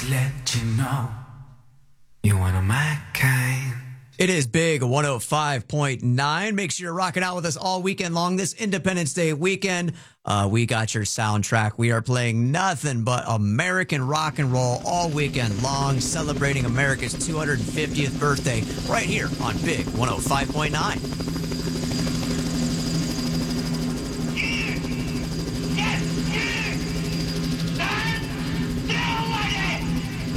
let you know you're one of my kind. It is Big 105.9. Make sure you're rocking out with us all weekend long this Independence Day weekend. We got your soundtrack. We are playing nothing but American rock and roll all weekend long, celebrating America's 250th birthday right here on Big 105.9.